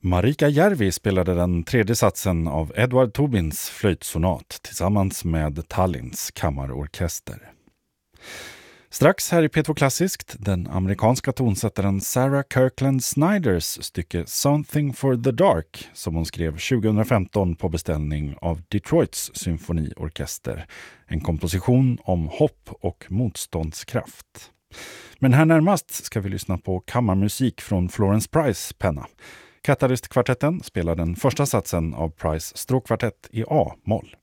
Marika Järvi spelade den tredje satsen av Edward Tobins flöjtsonat tillsammans med Tallinns kammarorkester. Strax här i P2 Klassiskt, den amerikanska tonsättaren Sarah Kirkland Snyders stycke Something for the Dark som hon skrev 2015 på beställning av Detroits symfoniorkester. En komposition om hopp och motståndskraft. Men här närmast ska vi lyssna på kammarmusik från Florence Price penna. Catalyst-kvartetten spelar den första satsen av Price stråkkvartett i A-moll.